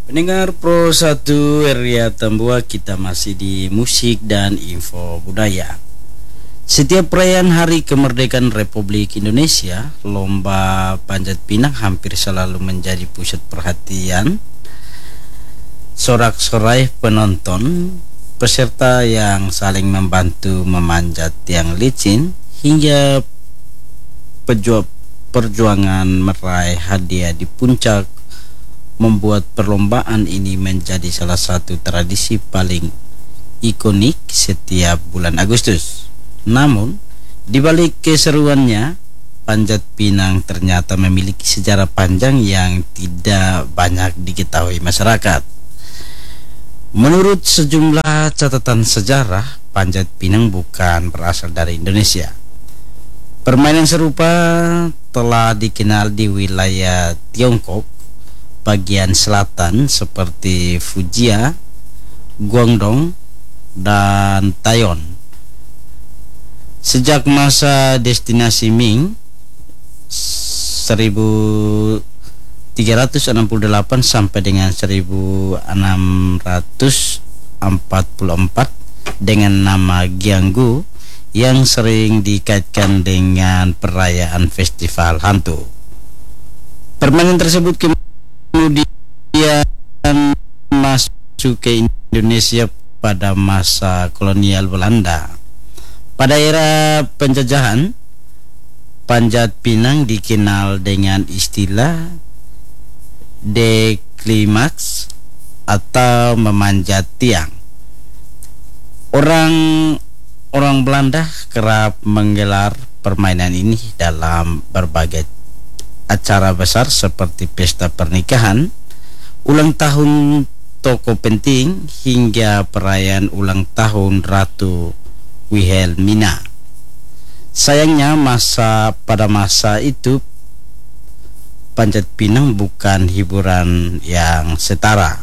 Pendengar Pro 1 Area Tambua, kita masih di musik dan info budaya. Setiap perayaan Hari Kemerdekaan Republik Indonesia, lomba panjat pinang hampir selalu menjadi pusat perhatian sorak-sorai penonton, peserta yang saling membantu memanjat tiang licin hingga perjuangan meraih hadiah di puncak membuat perlombaan ini menjadi salah satu tradisi paling ikonik setiap bulan Agustus. Namun, di balik keseruannya, panjat pinang ternyata memiliki sejarah panjang yang tidak banyak diketahui masyarakat. Menurut sejumlah catatan sejarah, panjat pinang bukan berasal dari Indonesia. Permainan serupa telah dikenal di wilayah Tiongkok bagian selatan seperti Fujia, Guangdong, dan Taiwan. Sejak masa destinasi Ming 1368 sampai dengan 1644 dengan nama Gianggu yang sering dikaitkan dengan perayaan festival hantu. Permainan tersebut kemudian masuk ke Indonesia pada masa kolonial Belanda. Pada era penjajahan, panjat pinang dikenal dengan istilah deklimaks atau memanjat tiang. Orang Belanda kerap menggelar permainan ini dalam berbagai acara besar seperti pesta pernikahan, ulang tahun toko penting, hingga perayaan ulang tahun Ratu Wilhelmina. Sayangnya pada masa itu panjat pinang bukan hiburan yang setara.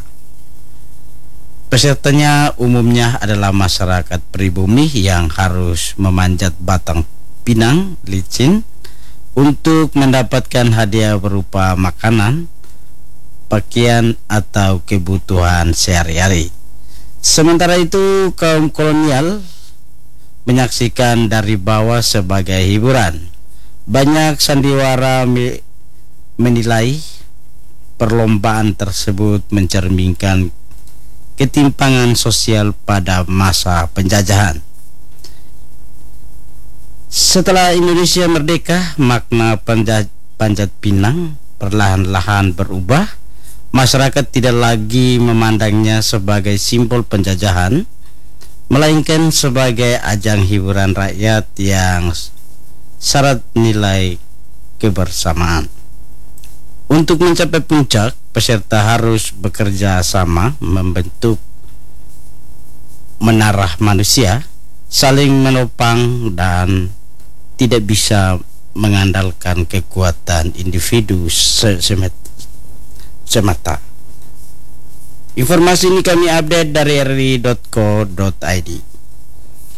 Pesertanya umumnya adalah masyarakat pribumi yang harus memanjat batang pinang licin untuk mendapatkan hadiah berupa makanan, pakaian, atau kebutuhan sehari-hari. Sementara itu, kaum kolonial menyaksikan dari bawah sebagai hiburan. Banyak sandiwara menilai perlombaan tersebut mencerminkan ketimpangan sosial pada masa penjajahan. Setelah Indonesia merdeka, makna panjat pinang perlahan-lahan berubah. Masyarakat tidak lagi memandangnya sebagai simbol penjajahan, melainkan sebagai ajang hiburan rakyat yang syarat nilai kebersamaan. Untuk mencapai puncak, peserta harus bekerja sama membentuk menara manusia, saling menopang, dan tidak bisa mengandalkan kekuatan individu semata. Informasi ini kami update dari ri.co.id.